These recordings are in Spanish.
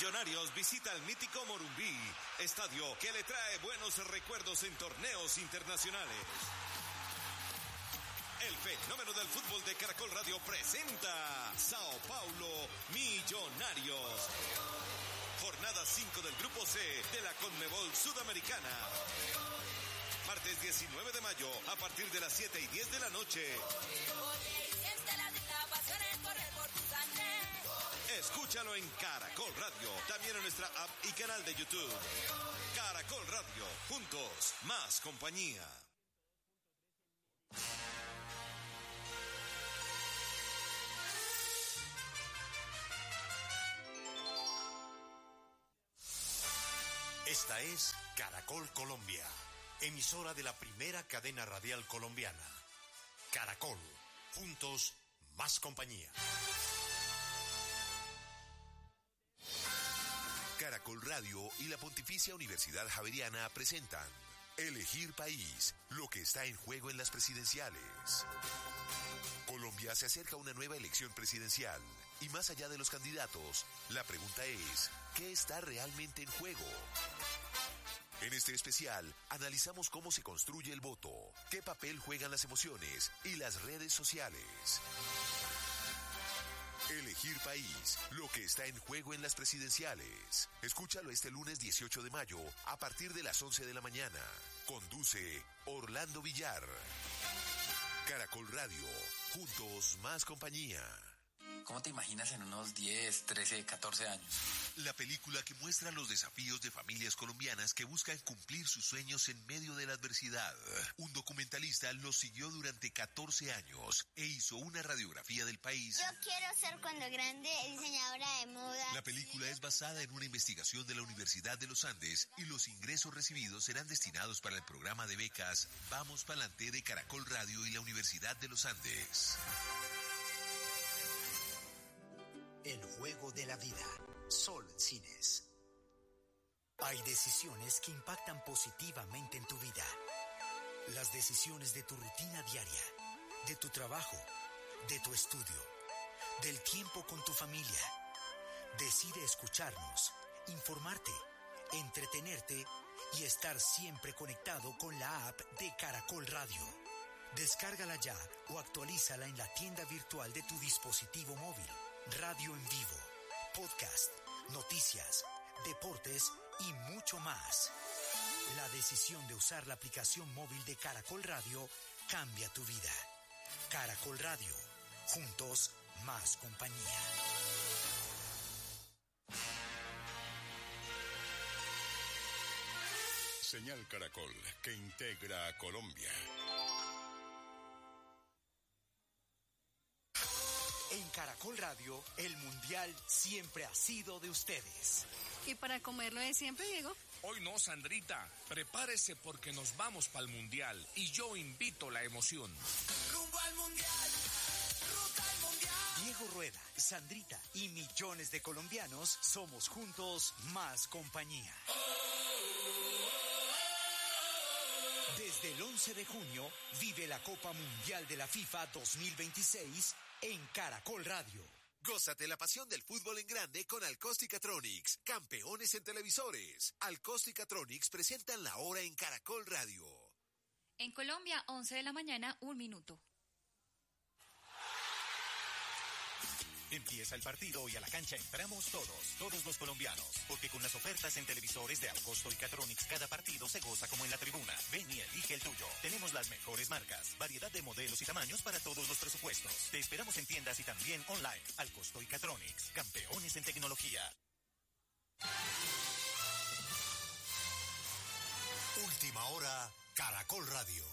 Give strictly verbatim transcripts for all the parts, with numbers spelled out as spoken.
Millonarios visita el mítico Morumbí, estadio que le trae buenos recuerdos en torneos internacionales. El fenómeno del fútbol de Caracol Radio presenta Sao Paulo Millonarios. Jornada cinco del Grupo C de la Conmebol Sudamericana. Martes diecinueve de mayo a partir de las siete y diez de la noche. Escúchalo en Caracol Radio, también en nuestra app y canal de YouTube. Caracol Radio, juntos, más compañía. Esta es Caracol Colombia, emisora de la primera cadena radial colombiana. Caracol, juntos, más compañía. Caracol Radio y la Pontificia Universidad Javeriana presentan Elegir País, lo que está en juego en las presidenciales. Colombia se acerca a una nueva elección presidencial y más allá de los candidatos, la pregunta es, ¿qué está realmente en juego? En este especial, analizamos cómo se construye el voto, qué papel juegan las emociones y las redes sociales. Elegir País, lo que está en juego en las presidenciales. Escúchalo este lunes dieciocho de mayo a partir de las once de la mañana. Conduce Orlando Villar. Caracol Radio, juntos más compañía. ¿Cómo te imaginas en unos diez, trece, catorce años? La película que muestra los desafíos de familias colombianas que buscan cumplir sus sueños en medio de la adversidad. Un documentalista los siguió durante catorce años e hizo una radiografía del país. Yo quiero ser cuando grande diseñadora de moda. La película es basada en una investigación de la Universidad de los Andes y los ingresos recibidos serán destinados para el programa de becas Vamos Pa'lante de Caracol Radio y la Universidad de los Andes. El juego de la vida. Sol Cines. Hay decisiones que impactan positivamente en tu vida. Las decisiones de tu rutina diaria, de tu trabajo, de tu estudio, del tiempo con tu familia. Decide escucharnos, informarte, entretenerte y estar siempre conectado con la app de Caracol Radio. Descárgala ya o actualízala en la tienda virtual de tu dispositivo móvil. Radio en vivo, podcast, noticias, deportes y mucho más. La decisión de usar la aplicación móvil de Caracol Radio cambia tu vida. Caracol Radio, juntos más compañía. Señal Caracol, que integra a Colombia. En Caracol Radio, el Mundial siempre ha sido de ustedes. ¿Y para comerlo de siempre, Diego? Hoy no, Sandrita. Prepárese porque nos vamos para el Mundial y yo invito la emoción. Rumbo al Mundial, ruta al Mundial. Diego Rueda, Sandrita y millones de colombianos somos juntos más compañía. Desde el once de junio, vive la Copa Mundial de la FIFA dos mil veintiséis en Caracol Radio. Gózate la pasión del fútbol en grande con Alcostica-Tronics, campeones en televisores. Alcostica-Tronics presentan la hora en Caracol Radio. En Colombia, once de la mañana, un minuto. Empieza el partido y a la cancha entramos todos, todos los colombianos, porque con las ofertas en televisores de Alcosto y Catronics cada partido se goza como en la tribuna. Ven y elige el tuyo. Tenemos las mejores marcas, variedad de modelos y tamaños para todos los presupuestos. Te esperamos en tiendas y también online. Alcosto y Catronics, campeones en tecnología. Última hora, Caracol Radio.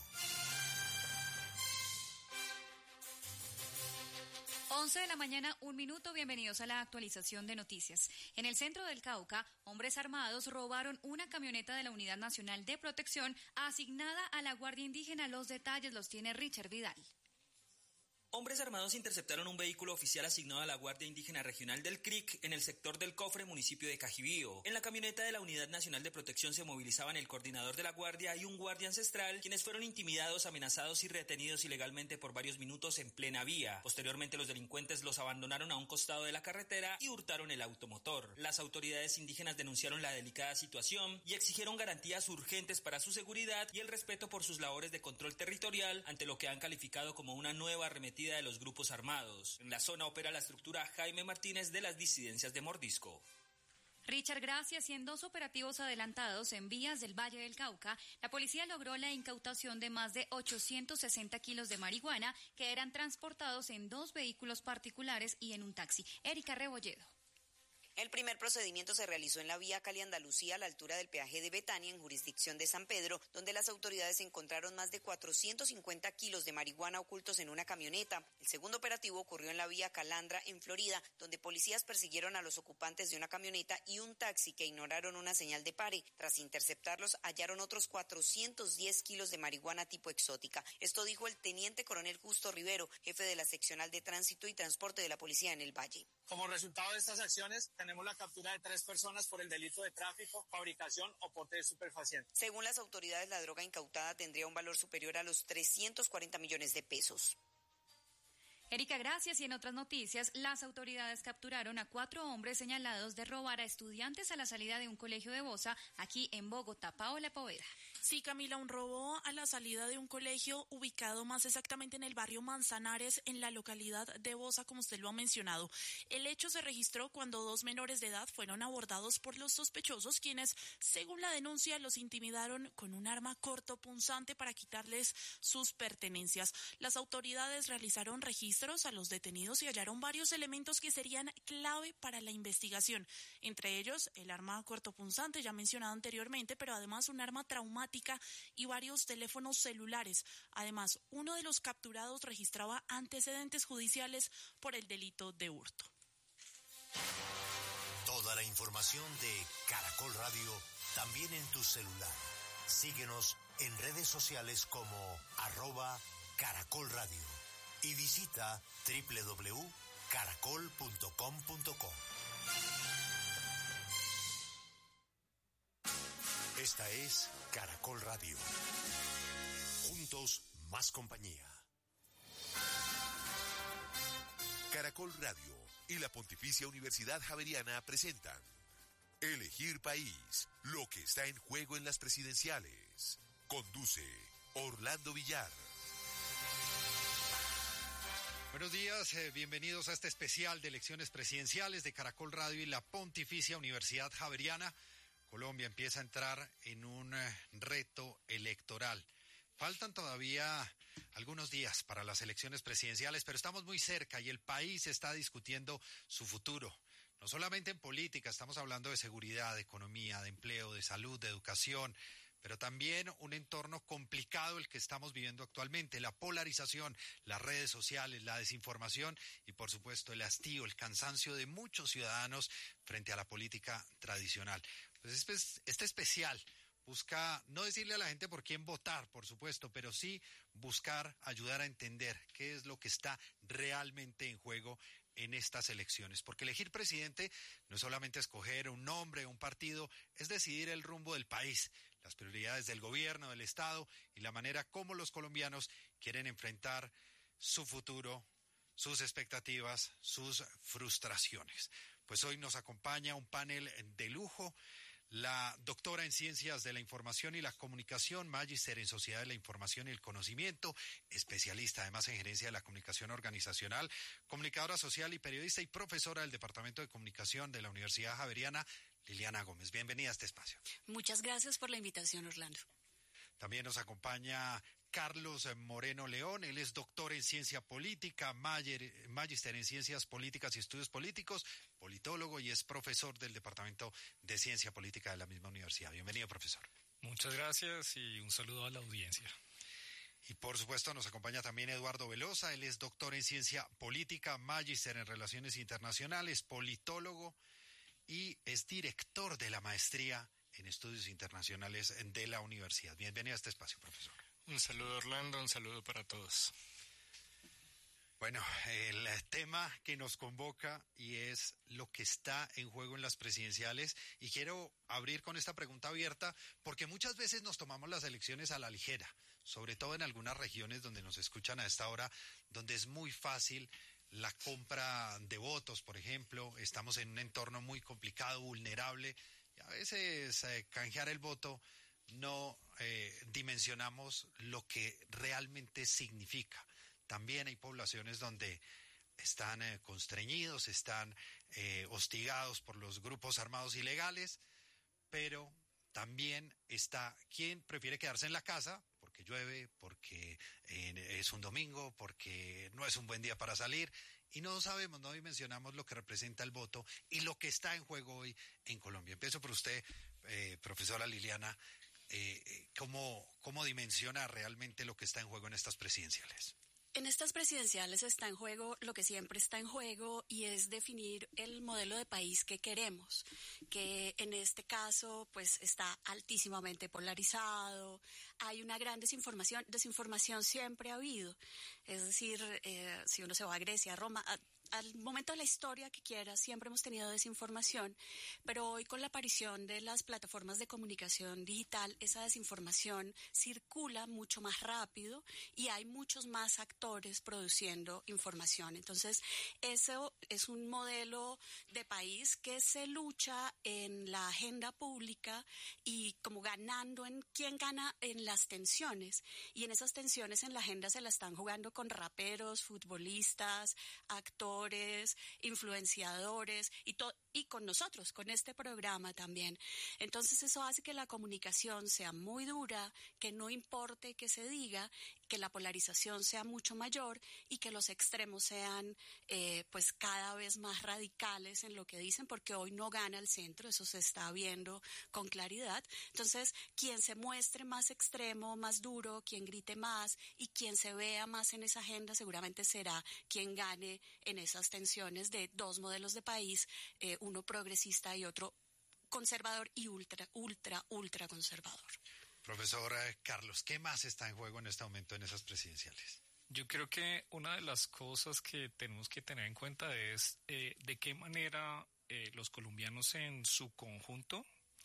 once de la mañana, un minuto, bienvenidos a la actualización de noticias. En el centro del Cauca, hombres armados robaron una camioneta de la Unidad Nacional de Protección asignada a la Guardia Indígena. Los detalles los tiene Richard Vidal. Hombres armados interceptaron un vehículo oficial asignado a la Guardia Indígena Regional del C R I C en el sector del Cofre, municipio de Cajibío. En la camioneta de la Unidad Nacional de Protección se movilizaban el coordinador de la Guardia y un guardia ancestral, quienes fueron intimidados, amenazados y retenidos ilegalmente por varios minutos en plena vía. Posteriormente, los delincuentes los abandonaron a un costado de la carretera y hurtaron el automotor. Las autoridades indígenas denunciaron la delicada situación y exigieron garantías urgentes para su seguridad y el respeto por sus labores de control territorial ante lo que han calificado como una nueva arremetida de los grupos armados. En la zona opera la estructura Jaime Martínez de las disidencias de Mordisco. Richard, gracias. Y en dos operativos adelantados en vías del Valle del Cauca, la policía logró la incautación de más de ochocientos sesenta kilos de marihuana que eran transportados en dos vehículos particulares y en un taxi. Erika Rebolledo. El primer procedimiento se realizó en la vía Cali-Andalucía a la altura del peaje de Betania, en jurisdicción de San Pedro, donde las autoridades encontraron más de cuatrocientos cincuenta kilos de marihuana ocultos en una camioneta. El segundo operativo ocurrió en la vía Calandra, en Florida, donde policías persiguieron a los ocupantes de una camioneta y un taxi que ignoraron una señal de pare. Tras interceptarlos, hallaron otros cuatrocientos diez kilos de marihuana tipo exótica. Esto dijo el teniente coronel Justo Rivero, jefe de la seccional de tránsito y transporte de la policía en el Valle. Como resultado de estas acciones, tenemos la captura de tres personas por el delito de tráfico, fabricación o porte de estupefacientes. Según las autoridades, la droga incautada tendría un valor superior a los trescientos cuarenta millones de pesos. Erika, gracias. Y en otras noticias, las autoridades capturaron a cuatro hombres señalados de robar a estudiantes a la salida de un colegio de Bosa, aquí en Bogotá. Paola Poveda. Sí, Camila, un robo a la salida de un colegio ubicado más exactamente en el barrio Manzanares, en la localidad de Bosa, como usted lo ha mencionado. El hecho se registró cuando dos menores de edad fueron abordados por los sospechosos, quienes, según la denuncia, los intimidaron con un arma cortopunzante para quitarles sus pertenencias. Las autoridades realizaron registros a los detenidos y hallaron varios elementos que serían clave para la investigación. Entre ellos, el arma cortopunzante, ya mencionado anteriormente, pero además un arma traumática y varios teléfonos celulares. Además, uno de los capturados registraba antecedentes judiciales por el delito de hurto. Toda la información de Caracol Radio también en tu celular. Síguenos en redes sociales como arroba Caracol Radio y visita doble u doble u doble u punto caracol punto com punto co. Esta es Caracol Radio. Juntos, más compañía. Caracol Radio y la Pontificia Universidad Javeriana presentan Elegir País, lo que está en juego en las presidenciales. Conduce Orlando Villar. Buenos días, eh, bienvenidos a este especial de elecciones presidenciales de Caracol Radio y la Pontificia Universidad Javeriana. Colombia empieza a entrar en un eh, reto electoral. Faltan todavía algunos días para las elecciones presidenciales, pero estamos muy cerca y el país está discutiendo su futuro. No solamente en política, estamos hablando de seguridad, de economía, de empleo, de salud, de educación, pero también un entorno complicado el que estamos viviendo actualmente, la polarización, las redes sociales, la desinformación y por supuesto el hastío, el cansancio de muchos ciudadanos frente a la política tradicional. Pues este, este especial busca no decirle a la gente por quién votar, por supuesto, pero sí buscar ayudar a entender qué es lo que está realmente en juego en estas elecciones, porque elegir presidente no es solamente escoger un nombre, un partido, es decidir el rumbo del país, las prioridades del gobierno, del Estado y la manera como los colombianos quieren enfrentar su futuro, sus expectativas, sus frustraciones. Pues hoy nos acompaña un panel de lujo. La doctora en Ciencias de la Información y la Comunicación, magíster en Sociedad de la Información y el Conocimiento, especialista además en Gerencia de la Comunicación Organizacional, comunicadora social y periodista y profesora del Departamento de Comunicación de la Universidad Javeriana, Liliana Gómez. Bienvenida a este espacio. Muchas gracias por la invitación, Orlando. También nos acompaña Carlos Moreno León, él es doctor en Ciencia Política, magíster en Ciencias Políticas y Estudios Políticos, politólogo y es profesor del Departamento de Ciencia Política de la misma universidad. Bienvenido, profesor. Muchas gracias y un saludo a la audiencia. Y por supuesto nos acompaña también Eduardo Velosa, él es doctor en Ciencia Política, magíster en Relaciones Internacionales, politólogo y es director de la maestría en Estudios Internacionales de la universidad. Bienvenido a este espacio, profesor. Un saludo, Orlando, un saludo para todos. Bueno, el tema que nos convoca y es lo que está en juego en las presidenciales, y quiero abrir con esta pregunta abierta porque muchas veces nos tomamos las elecciones a la ligera, sobre todo en algunas regiones donde nos escuchan a esta hora, donde es muy fácil la compra de votos, por ejemplo. Estamos en un entorno muy complicado, vulnerable, y a veces eh, canjear el voto no eh, dimensionamos lo que realmente significa. También hay poblaciones donde están eh, constreñidos, están eh, hostigados por los grupos armados ilegales, pero también está quien prefiere quedarse en la casa porque llueve, porque eh, es un domingo, porque no es un buen día para salir, y no sabemos, no dimensionamos lo que representa el voto y lo que está en juego hoy en Colombia. Empiezo por usted, eh, profesora Liliana, eh, ¿cómo, cómo dimensiona realmente lo que está en juego en estas presidenciales? En estas presidenciales está en juego lo que siempre está en juego, y es definir el modelo de país que queremos, que en este caso pues está altísimamente polarizado, hay una gran desinformación, desinformación siempre ha habido, es decir, eh, si uno se va a Grecia, a Roma, a, al momento de la historia que quiera, siempre hemos tenido desinformación, pero hoy con la aparición de las plataformas de comunicación digital, esa desinformación circula mucho más rápido y hay muchos más actores produciendo información. Entonces, eso es un modelo de país que se lucha en la agenda pública y como ganando en quién gana en las tensiones. Y en esas tensiones en la agenda se la están jugando con raperos, futbolistas, actores, influenciadores y, to- y con nosotros, con este programa también. Entonces eso hace que la comunicación sea muy dura, que no importe que se diga, que la polarización sea mucho mayor y que los extremos sean eh, pues cada vez más radicales en lo que dicen, porque hoy no gana el centro, eso se está viendo con claridad. Entonces, quien se muestre más extremo, más duro, quien grite más y quien se vea más en esa agenda seguramente será quien gane en esas tensiones de dos modelos de país, eh, uno progresista y otro conservador y ultra, ultra, ultra conservador. Profesor Carlos, ¿qué más está en juego en este momento en esas presidenciales? Yo creo que una de las cosas que tenemos que tener en cuenta es eh, de qué manera eh, los colombianos en su conjunto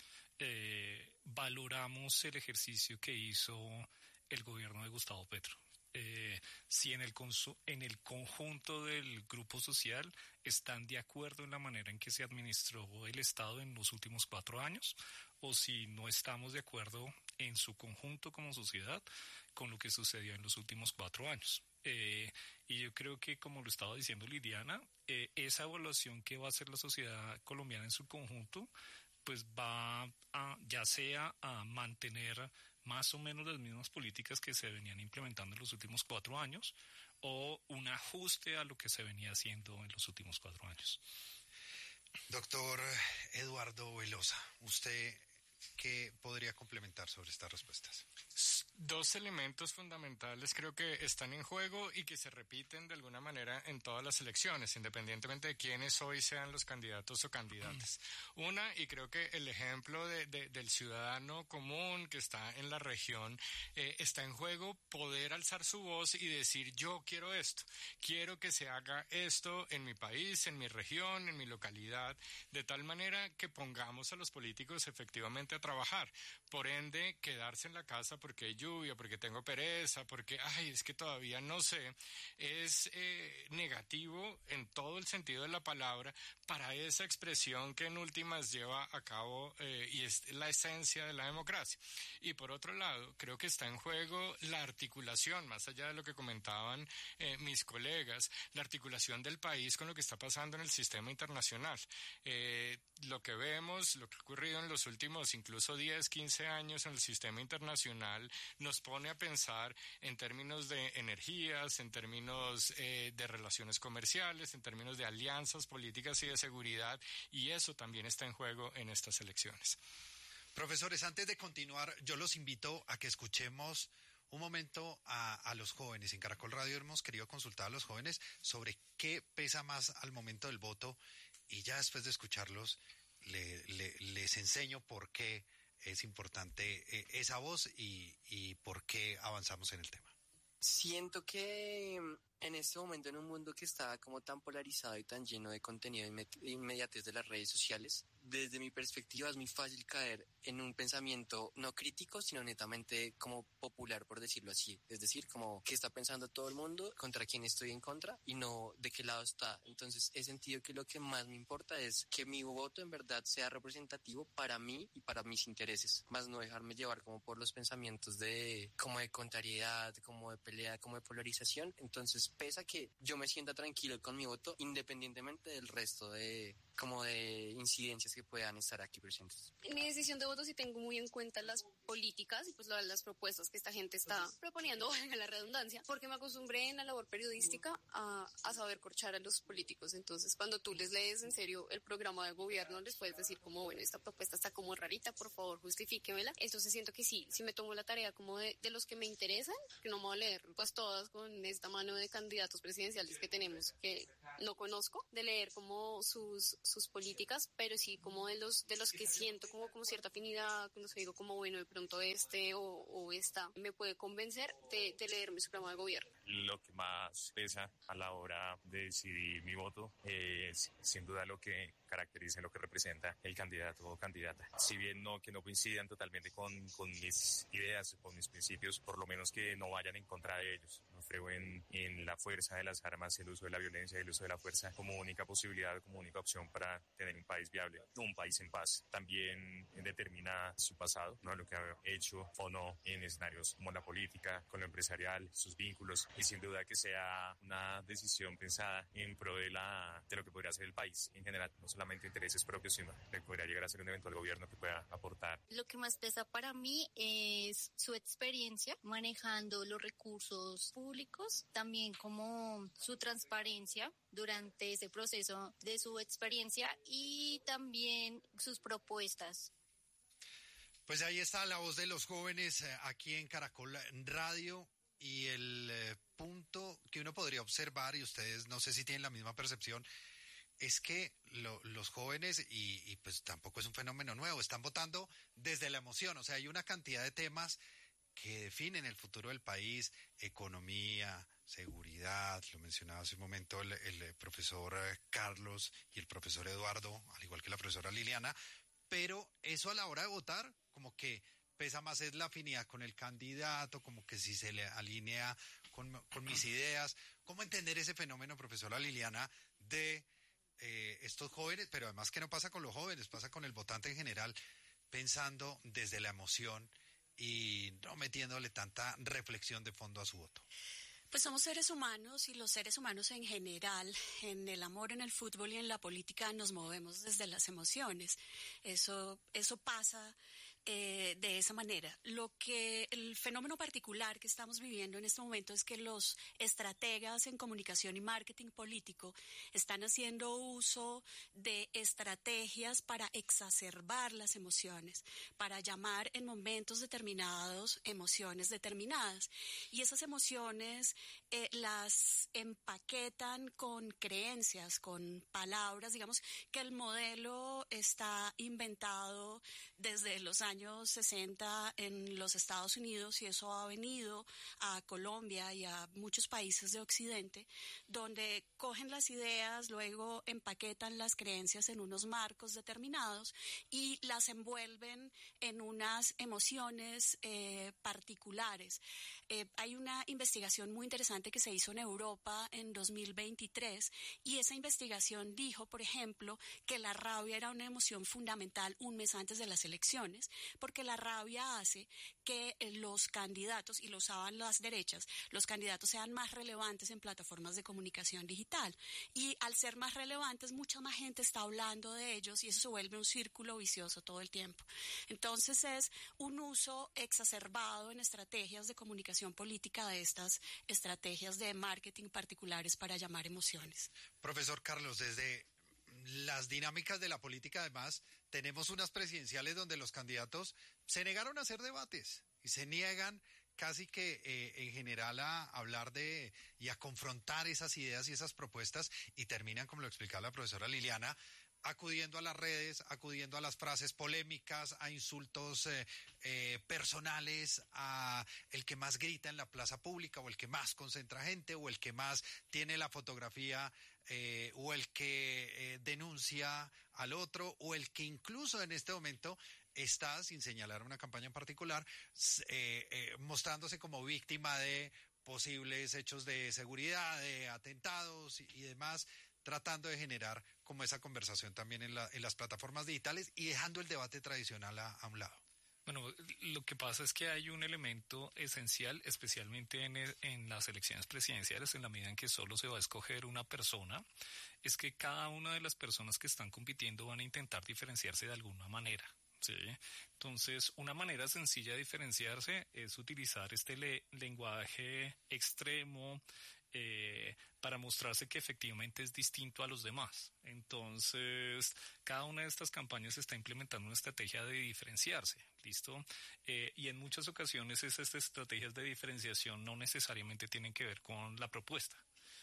eh, valoramos el ejercicio que hizo el gobierno de Gustavo Petro. Eh, si en el, consu- en el conjunto del grupo social están de acuerdo en la manera en que se administró el Estado en los últimos cuatro años, o si no estamos de acuerdo en su conjunto como sociedad con lo que sucedió en los últimos cuatro años. Eh, y yo creo que, como lo estaba diciendo Liliana, eh, esa evaluación que va a hacer la sociedad colombiana en su conjunto, pues va a, ya sea a mantener más o menos las mismas políticas que se venían implementando en los últimos cuatro años, o un ajuste a lo que se venía haciendo en los últimos cuatro años. Doctor Eduardo Velosa, ¿usted qué podría complementar sobre estas respuestas? Dos elementos fundamentales creo que están en juego y que se repiten de alguna manera en todas las elecciones, independientemente de quiénes hoy sean los candidatos o candidatas. Una, y creo que el ejemplo de, de, del ciudadano común que está en la región, eh, está en juego poder alzar su voz y decir: yo quiero esto, quiero que se haga esto en mi país, en mi región, en mi localidad, de tal manera que pongamos a los políticos efectivamente a trabajar. Por ende, quedarse en la casa porque hay lluvia, porque tengo pereza, porque, ay, es que todavía no sé, es eh, negativo en todo el sentido de la palabra para esa expresión que en últimas lleva a cabo eh, y es la esencia de la democracia. Y por otro lado, creo que está en juego la articulación, más allá de lo que comentaban eh, mis colegas, la articulación del país con lo que está pasando en el sistema internacional. Eh, lo que vemos, lo que ha ocurrido en los últimos incluso diez, quince años en el sistema internacional, nos pone a pensar en términos de energías, en términos eh, de relaciones comerciales, en términos de alianzas políticas y de seguridad, y eso también está en juego en estas elecciones. Profesores, antes de continuar, yo los invito a que escuchemos un momento a, a los jóvenes. En Caracol Radio hemos querido consultar a los jóvenes sobre qué pesa más al momento del voto, y ya después de escucharlos le, le, les enseño por qué es importante eh, esa voz y, y por qué avanzamos en el tema. Siento que en este momento, en un mundo que está como tan polarizado y tan lleno de contenido de inmediatez de las redes sociales, desde mi perspectiva es muy fácil caer en un pensamiento no crítico, sino netamente como popular, por decirlo así. Es decir, como qué está pensando todo el mundo, contra quién estoy en contra y no de qué lado está. Entonces he sentido que lo que más me importa es que mi voto en verdad sea representativo para mí y para mis intereses, más no dejarme llevar como por los pensamientos de como de contrariedad, como de pelea, como de polarización. Entonces pesa que yo me sienta tranquilo con mi voto independientemente del resto de como de incidencias que puedan estar aquí presentes. En mi decisión de voto sí tengo muy en cuenta las políticas y pues las propuestas que esta gente está proponiendo, en la redundancia, porque me acostumbré en la labor periodística a, a saber corchar a los políticos. Entonces, cuando tú les lees en serio el programa de gobierno, les puedes decir como, bueno, esta propuesta está como rarita, por favor, justifíquemela. Entonces siento que sí, sí me tomo la tarea como de, de los que me interesan, que no me voy a leer pues todas con esta mano de candidatos presidenciales que tenemos, que no conozco, de leer como sus sus políticas, pero sí como de los de los que siento como, como cierta afinidad, con los que digo como bueno, de pronto este o, o esta me puede convencer de, de leerme su programa de gobierno. Lo que más pesa a la hora de decidir mi voto es sin duda lo que caracteriza, lo que representa el candidato o candidata. Si bien no que no coincidan totalmente con, con mis ideas, con mis principios, por lo menos que no vayan en contra de ellos. No creo en, en la fuerza de las armas, el uso de la violencia y el uso de la fuerza como única posibilidad, como única opción para tener un país viable, un país en paz. También determina su pasado, ¿no? Lo que ha hecho o no en escenarios como la política, con lo empresarial, sus vínculos, y sin duda que sea una decisión pensada en pro de, la, de lo que podría ser el país en general, no solamente intereses propios, sino que podría llegar a ser un eventual gobierno que pueda aportar. Lo que más pesa para mí es su experiencia manejando los recursos públicos, también como su transparencia durante ese proceso de su experiencia y también sus propuestas. Pues ahí está la voz de los jóvenes aquí en Caracol Radio. Y el eh, punto que uno podría observar, y ustedes no sé si tienen la misma percepción, es que lo, los jóvenes, y, y pues tampoco es un fenómeno nuevo, están votando desde la emoción. O sea, hay una cantidad de temas que definen el futuro del país: economía, seguridad, lo mencionaba hace un momento el, el profesor Carlos y el profesor Eduardo, al igual que la profesora Liliana, pero eso a la hora de votar, como que pesa más es la afinidad con el candidato, como que si se le alinea con, con mis ideas. ¿Cómo entender ese fenómeno, profesora Liliana, de eh, estos jóvenes, pero además que no pasa con los jóvenes, pasa con el votante en general, pensando desde la emoción y no metiéndole tanta reflexión de fondo a su voto? Pues somos seres humanos y los seres humanos en general, en el amor, en el fútbol y en la política nos movemos desde las emociones. Eso, eso pasa Eh, de esa manera. Lo que el fenómeno particular que estamos viviendo en este momento es que los estrategas en comunicación y marketing político están haciendo uso de estrategias para exacerbar las emociones, para llamar en momentos determinados emociones determinadas, y esas emociones eh, las empaquetan con creencias, con palabras, digamos que el modelo está inventado desde los años años sesenta en los Estados Unidos, y eso ha venido a Colombia y a muchos países de Occidente, donde cogen las ideas, luego empaquetan las creencias en unos marcos determinados y las envuelven en unas emociones eh, particulares. Eh, hay una investigación muy interesante que se hizo en Europa en dos mil veintitrés, y esa investigación dijo, por ejemplo, que la rabia era una emoción fundamental un mes antes de las elecciones, porque la rabia hace que los candidatos, y lo usaban las derechas, los candidatos sean más relevantes en plataformas de comunicación digital, y al ser más relevantes mucha más gente está hablando de ellos y eso se vuelve un círculo vicioso todo el tiempo. Entonces es un uso exacerbado en estrategias de comunicación política de estas estrategias de marketing particulares para llamar emociones. Profesor Carlos, desde las dinámicas de la política, además, tenemos unas presidenciales donde los candidatos se negaron a hacer debates y se niegan casi que eh, en general a hablar de y a confrontar esas ideas y esas propuestas, y terminan, como lo explicaba la profesora Liliana, acudiendo a las redes, acudiendo a las frases polémicas, a insultos eh, eh, personales, a el que más grita en la plaza pública, o el que más concentra gente, o el que más tiene la fotografía, eh, o el que eh, denuncia al otro, o el que incluso en este momento está, sin señalar una campaña en particular, eh, eh, mostrándose como víctima de posibles hechos de seguridad, de atentados y, y demás, tratando de generar como esa conversación también en, la, en las plataformas digitales y dejando el debate tradicional a, a un lado. Bueno, lo que pasa es que hay un elemento esencial, especialmente en, en las elecciones presidenciales, en la medida en que solo se va a escoger una persona, es que cada una de las personas que están compitiendo van a intentar diferenciarse de alguna manera. Sí. Entonces, una manera sencilla de diferenciarse es utilizar este le- lenguaje extremo eh, para mostrarse que efectivamente es distinto a los demás. Entonces, cada una de estas campañas está implementando una estrategia de diferenciarse, ¿listo? Eh, y en muchas ocasiones esas estrategias de diferenciación no necesariamente tienen que ver con la propuesta.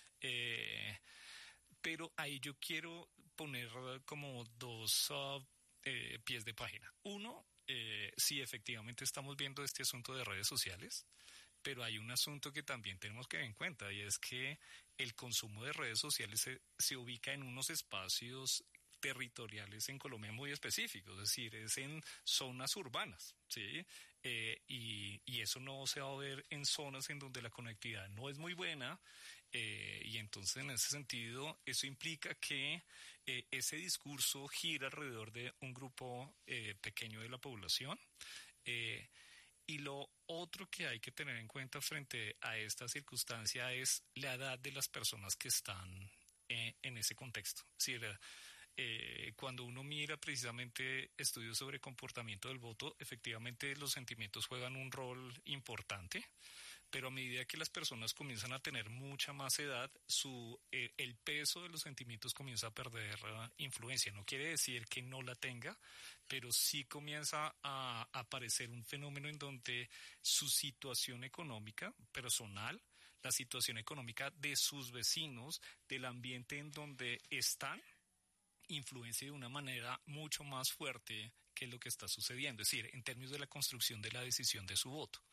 Eh, pero ahí yo quiero poner como dos uh, Eh, pies de página. Uno, eh, sí, efectivamente estamos viendo este asunto de redes sociales, pero hay un asunto que también tenemos que tener en cuenta, y es que el consumo de redes sociales se, se ubica en unos espacios territoriales en Colombia muy específicos, es decir, es en zonas urbanas, ¿sí? Eh, y, y eso no se va a ver en zonas en donde la conectividad no es muy buena. Eh, y entonces, en ese sentido, eso implica que eh, ese discurso gira alrededor de un grupo eh, pequeño de la población. Eh, y lo otro que hay que tener en cuenta frente a esta circunstancia es la edad de las personas que están eh, en ese contexto. Es decir, eh, cuando uno mira precisamente estudios sobre comportamiento del voto, efectivamente los sentimientos juegan un rol importante. Pero a medida que las personas comienzan a tener mucha más edad, su eh, el peso de los sentimientos comienza a perder uh, influencia. No quiere decir que no la tenga, pero sí comienza a, a aparecer un fenómeno en donde su situación económica personal, la situación económica de sus vecinos, del ambiente en donde están, influencia de una manera mucho más fuerte que lo que está sucediendo. Es decir, en términos de la construcción de la decisión de su voto.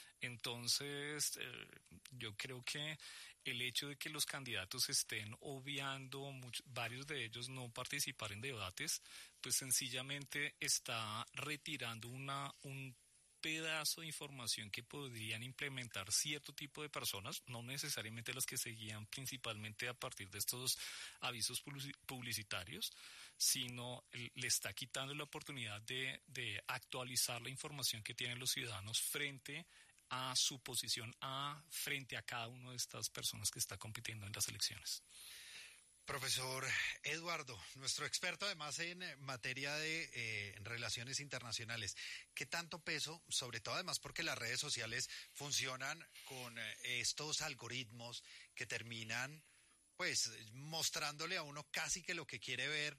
Entonces, eh, yo creo que el hecho de que los candidatos estén obviando, muchos, varios de ellos no participar en debates, pues sencillamente está retirando una, un pedazo de información que podrían implementar cierto tipo de personas, no necesariamente las que seguían principalmente a partir de estos avisos publicitarios, sino le está quitando la oportunidad de, de actualizar la información que tienen los ciudadanos frente a su posición a frente a cada una de estas personas que está compitiendo en las elecciones. Profesor Eduardo, nuestro experto además en materia de eh, relaciones internacionales, ¿qué tanto peso, sobre todo además porque las redes sociales funcionan con eh, estos algoritmos que terminan pues mostrándole a uno casi que lo que quiere ver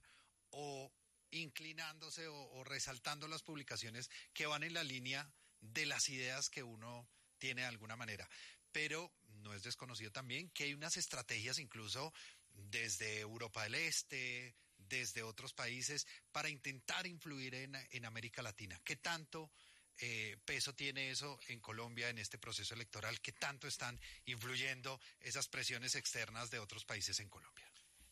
o inclinándose o, o resaltando las publicaciones que van en la línea de las ideas que uno tiene de alguna manera? Pero no es desconocido también que hay unas estrategias incluso desde Europa del Este, desde otros países, para intentar influir en, en América Latina. ¿Qué tanto eh, peso tiene eso en Colombia en este proceso electoral? ¿Qué tanto están influyendo esas presiones externas de otros países en Colombia?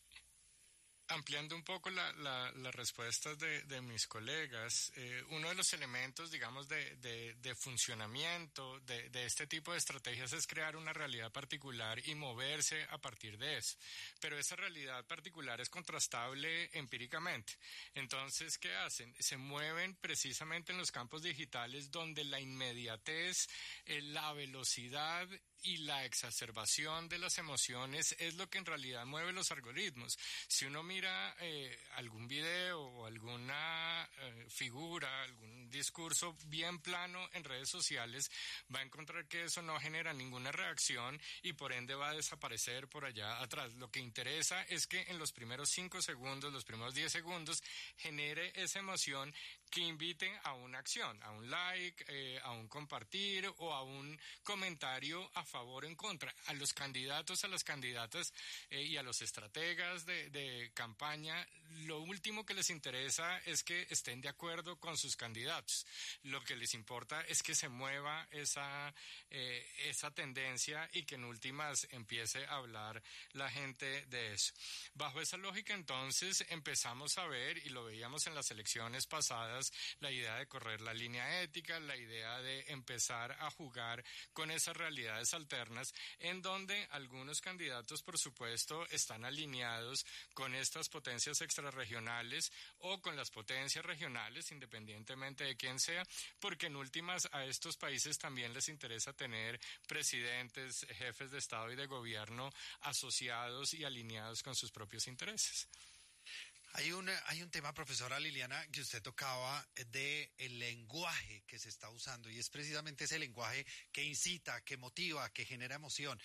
Ampliando un poco la, la, las respuestas de, de mis colegas, eh, uno de los elementos, digamos, de, de, de funcionamiento de, de este tipo de estrategias es crear una realidad particular y moverse a partir de eso. Pero esa realidad particular es contrastable empíricamente. Entonces, ¿qué hacen? Se mueven precisamente en los campos digitales donde la inmediatez, eh, la velocidad y la exacerbación de las emociones es lo que en realidad mueve los algoritmos. Si uno mira eh, algún video o alguna eh, figura, algún discurso bien plano en redes sociales, va a encontrar que eso no genera ninguna reacción y por ende va a desaparecer por allá atrás. Lo que interesa es que en los primeros cinco segundos, los primeros diez segundos, genere esa emoción que inviten a una acción, a un like, eh, a un compartir o a un comentario a favor o en contra. A los candidatos, a las candidatas eh, y a los estrategas de, de campaña, lo último que les interesa es que estén de acuerdo con sus candidatos. Lo que les importa es que se mueva esa, eh, esa tendencia y que en últimas empiece a hablar la gente de eso. Bajo esa lógica, entonces, empezamos a ver, y lo veíamos en las elecciones pasadas, la idea de correr la línea ética, la idea de empezar a jugar con esas realidades alternas, en donde algunos candidatos, por supuesto, están alineados con estas potencias extrarregionales o con las potencias regionales, independientemente de quién sea, porque en últimas a estos países también les interesa tener presidentes, jefes de Estado y de gobierno asociados y alineados con sus propios intereses. Hay un, hay un tema, profesora Liliana, que usted tocaba de el lenguaje que se está usando, y es precisamente ese lenguaje que incita, que motiva, que genera emoción.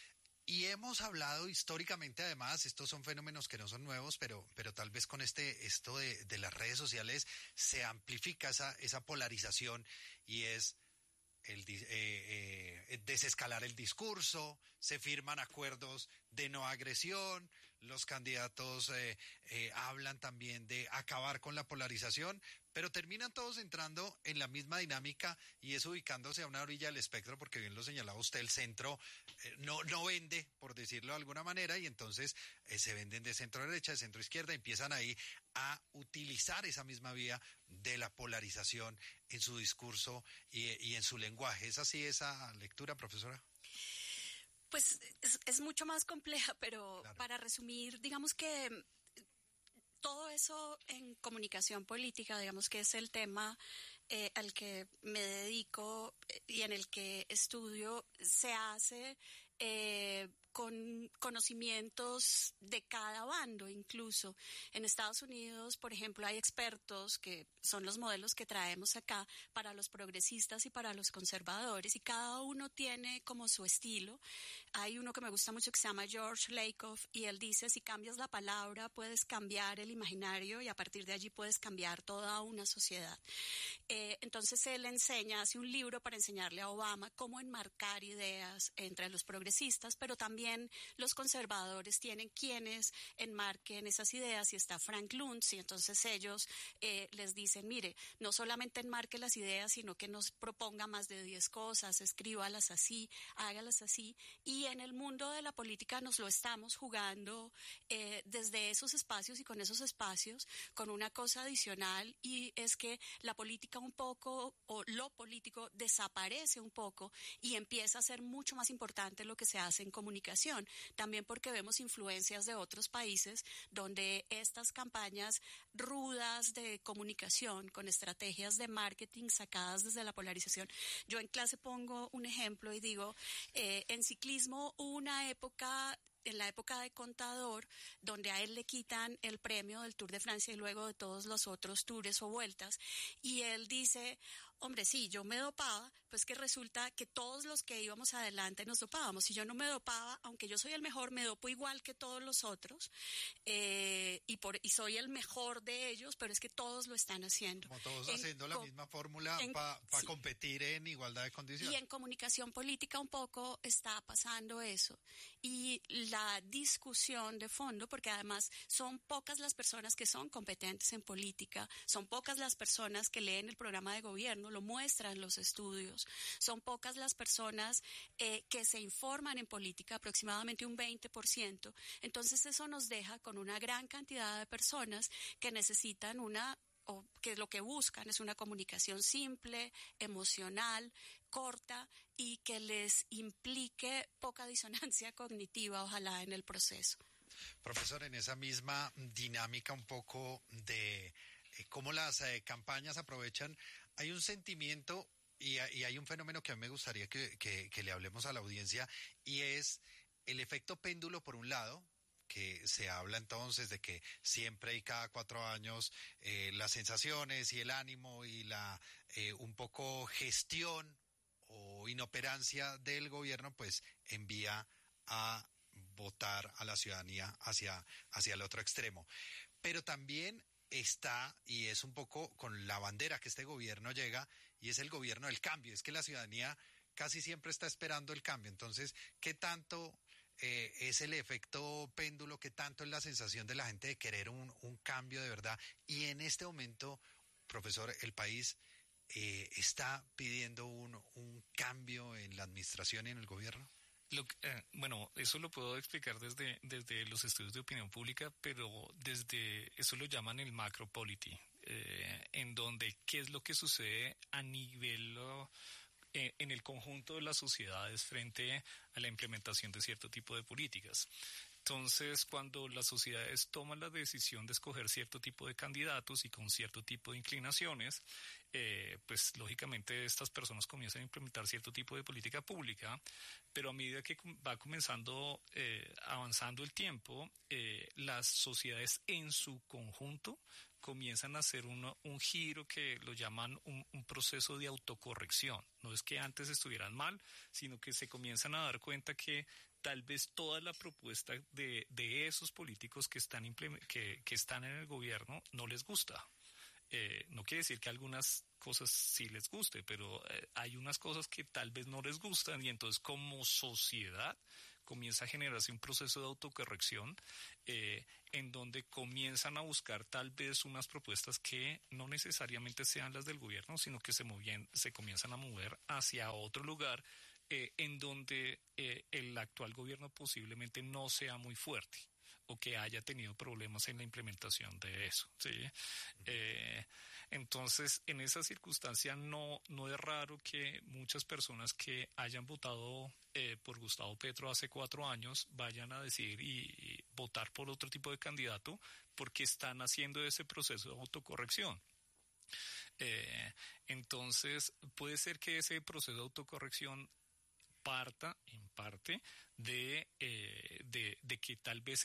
Y hemos hablado históricamente, además, estos son fenómenos que no son nuevos, pero, pero tal vez con este, esto de, de las redes sociales se amplifica esa, esa polarización, y es el eh, eh, desescalar el discurso, se firman acuerdos de no agresión, los candidatos eh, eh, hablan también de acabar con la polarización, pero terminan todos entrando en la misma dinámica, y es ubicándose a una orilla del espectro, porque bien lo señalaba usted, el centro eh, no, no vende, por decirlo de alguna manera, y entonces eh, se venden de centro derecha, de centro izquierda, empiezan ahí a utilizar esa misma vía de la polarización en su discurso y, y en su lenguaje. ¿Es así esa lectura, profesora? Pues es, es mucho más compleja, pero claro, para resumir, digamos que todo eso en comunicación política, digamos que es el tema eh, al que me dedico y en el que estudio, se hace eh, con conocimientos de cada bando. Incluso en Estados Unidos, por ejemplo, hay expertos que son los modelos que traemos acá para los progresistas y para los conservadores, y cada uno tiene como su estilo. Hay uno que me gusta mucho que se llama George Lakoff, y él dice: si cambias la palabra, puedes cambiar el imaginario, y a partir de allí puedes cambiar toda una sociedad. Eh, entonces él enseña, hace un libro para enseñarle a Obama cómo enmarcar ideas entre los progresistas, pero también los conservadores tienen quienes enmarquen esas ideas, y está Frank Luntz, y entonces ellos eh, les dicen: mire, no solamente enmarque las ideas, sino que nos proponga más de diez cosas, escríbalas así, hágalas así. Y en el mundo de la política nos lo estamos jugando eh, desde esos espacios y con esos espacios, con una cosa adicional, y es que la política un poco, o lo político, desaparece un poco y empieza a ser mucho más importante lo que se hace en comunicación. También porque vemos influencias de otros países donde estas campañas rudas de comunicación con estrategias de marketing sacadas desde la polarización. Yo en clase pongo un ejemplo y digo, eh, en ciclismo hubo una época, en la época de Contador, donde a él le quitan el premio del Tour de Francia y luego de todos los otros tours o vueltas, y él dice: hombre, sí, yo me dopaba, pues que resulta que todos los que íbamos adelante nos dopábamos. Si yo no me dopaba, aunque yo soy el mejor, me dopo igual que todos los otros, eh, y, por, y soy el mejor de ellos, pero es que todos lo están haciendo. Como todos en, haciendo la co- misma fórmula para pa sí. competir en igualdad de condiciones. Y en comunicación política un poco está pasando eso. Y la discusión de fondo, porque además son pocas las personas que son competentes en política, son pocas las personas que leen el programa de gobierno, lo muestran los estudios, son pocas las personas eh, que se informan en política, aproximadamente un veinte por ciento. Entonces eso nos deja con una gran cantidad de personas que necesitan una, o que lo que buscan es una comunicación simple, emocional, corta, y que les implique poca disonancia cognitiva, ojalá, en el proceso. Profesor, en esa misma dinámica un poco de eh, cómo las eh, campañas aprovechan, hay un sentimiento y, y hay un fenómeno que a mí me gustaría que, que, que le hablemos a la audiencia, y es el efecto péndulo, por un lado, que se habla entonces de que siempre y cada cuatro años eh, las sensaciones y el ánimo y la eh, un poco gestión o inoperancia del gobierno pues envía a votar a la ciudadanía hacia, hacia el otro extremo. Pero también está, y es un poco con la bandera que este gobierno llega, y es el gobierno del cambio. Es que la ciudadanía casi siempre está esperando el cambio. Entonces, ¿qué tanto eh, es el efecto péndulo? ¿Qué tanto es la sensación de la gente de querer un, un cambio de verdad? Y en este momento, profesor, el país eh, está pidiendo un, un cambio en la administración y en el gobierno. Lo, eh, bueno, eso lo puedo explicar desde, desde los estudios de opinión pública, pero desde eso lo llaman el macropolity, eh, en donde qué es lo que sucede a nivel uh, eh, en el conjunto de las sociedades frente a la implementación de cierto tipo de políticas. Entonces, cuando las sociedades toman la decisión de escoger cierto tipo de candidatos y con cierto tipo de inclinaciones, eh, pues lógicamente estas personas comienzan a implementar cierto tipo de política pública, pero a medida que va comenzando, eh, avanzando el tiempo, eh, las sociedades en su conjunto comienzan a hacer uno, un giro que lo llaman un, un proceso de autocorrección. No es que antes estuvieran mal, sino que se comienzan a dar cuenta que tal vez toda la propuesta de, de esos políticos que están, que, que están en el gobierno no les gusta. Eh, no quiere decir que algunas cosas sí les guste, pero eh, hay unas cosas que tal vez no les gustan y entonces como sociedad comienza a generarse un proceso de autocorrección eh, en donde comienzan a buscar tal vez unas propuestas que no necesariamente sean las del gobierno, sino que se, movien, se comienzan a mover hacia otro lugar Eh, en donde eh, el actual gobierno posiblemente no sea muy fuerte o que haya tenido problemas en la implementación de eso, ¿sí? Uh-huh. Eh, entonces, en esa circunstancia no, no es raro que muchas personas que hayan votado eh, por Gustavo Petro hace cuatro años vayan a decidir y, y votar por otro tipo de candidato porque están haciendo ese proceso de autocorrección. Eh, entonces, puede ser que ese proceso de autocorrección parta en parte de, eh, de, de que tal vez